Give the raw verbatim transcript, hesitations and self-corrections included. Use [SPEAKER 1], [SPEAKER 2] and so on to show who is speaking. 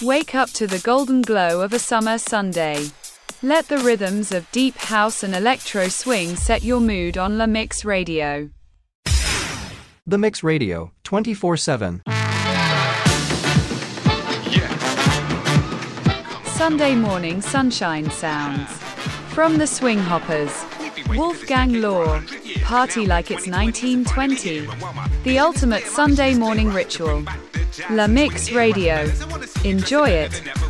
[SPEAKER 1] Wake up to the golden glow of a summer Sunday. Let the rhythms of deep house and electro swing set your mood on La Mix Radio.
[SPEAKER 2] The Mix Radio, twenty-four seven.
[SPEAKER 1] Sunday morning sunshine sounds. From the Swing Hoppers, Wolfgang Law, party like it's nineteen twenty. The ultimate Sunday morning ritual. La Mix Radio. Enjoy it.